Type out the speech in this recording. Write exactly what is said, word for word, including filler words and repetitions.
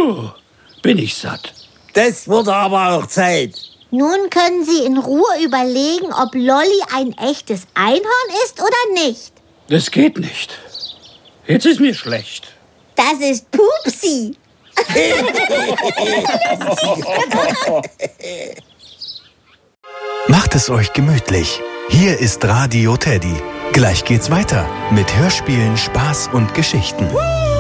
Puh, bin ich satt. Das wurde aber auch Zeit. Nun können Sie in Ruhe überlegen, ob Lolli ein echtes Einhorn ist oder nicht. Das geht nicht. Jetzt ist mir schlecht. Das ist Pupsi. Macht es euch gemütlich. Hier ist Radio Teddy. Gleich geht's weiter mit Hörspielen, Spaß und Geschichten.